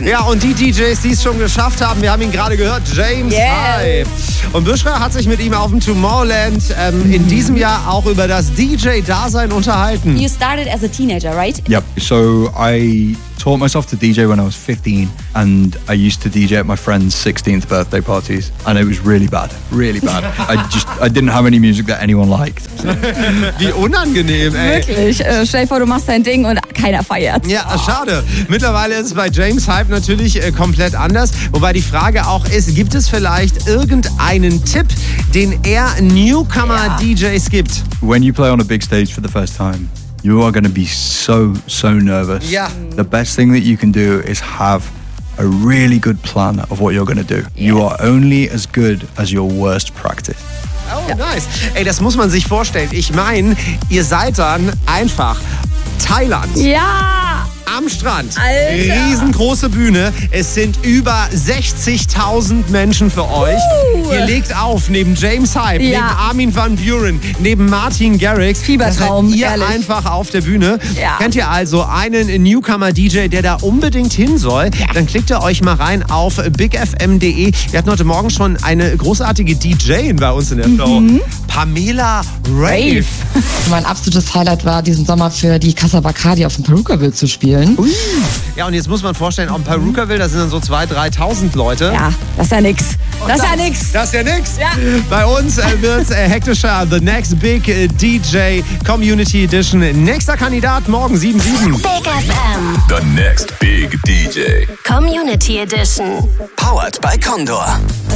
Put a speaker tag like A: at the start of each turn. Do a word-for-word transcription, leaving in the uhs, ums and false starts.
A: Ja, und die D Js, die es schon geschafft haben, wir haben ihn gerade gehört, James
B: Yeah.
A: Hype. Und Bushra hat sich mit ihm auf dem Tomorrowland ähm, in diesem Jahr auch über das D J-Dasein unterhalten.
B: You started as a teenager, right?
C: Yep. So I taught myself to D J when I was fifteen, and I used to D J at my friends' sixteenth birthday parties, and it was really bad, really bad. I just I didn't have any music that anyone liked.
A: Wie unangenehm, ey.
B: Wirklich. Äh, stell dir vor, du machst dein Ding und keiner feiert.
A: Ja, schade. Mittlerweile ist es bei James Hype natürlich äh, komplett anders. Wobei die Frage auch ist, gibt es vielleicht irgendeinen Tipp, den er Newcomer-D Js gibt?
C: When you play on a big stage for the first time, you are going to be so so nervous.
A: Yeah.
C: The best thing that you can do is have a really good plan of what you're going to do. You are only as good as your worst practice.
A: Oh, nice. Ey, das muss man sich vorstellen. Ich meine, ihr seid dann einfach Thailand.
B: Ja!
A: Am Strand.
B: Alter.
A: Riesengroße Bühne. Es sind über sechzigtausend Menschen für euch.
B: Uh.
A: Ihr legt auf neben James Hype,
B: Ja.
A: neben Armin van Buuren, neben Martin Garrix.
B: Fiebertraum,
A: Da seid ihr
B: ehrlich.
A: einfach auf der Bühne.
B: Ja.
A: Kennt ihr also einen Newcomer-D J, der da unbedingt hin soll? Dann klickt ihr euch mal rein auf big f m punkt d e. Wir hatten heute Morgen schon eine großartige D J bei uns in der Show. Pamela Rave.
D: Mein absolutes Highlight war, diesen Sommer für die Casa Bacardi auf dem Perukaville zu spielen.
A: Ja, und jetzt muss man vorstellen, auf Perukaville, da sind dann so zweitausend, dreitausend Leute.
B: Ja, das ist ja nix. Das ist ja nix.
A: Das ist ja nix.
B: Ja.
A: Bei uns äh, wird es äh, hektischer. The Next Big äh, D J Community Edition. Nächster Kandidat morgen sieben sieben.
E: Big F M.
F: The Next Big D J.
E: Community Edition.
F: Powered by Condor.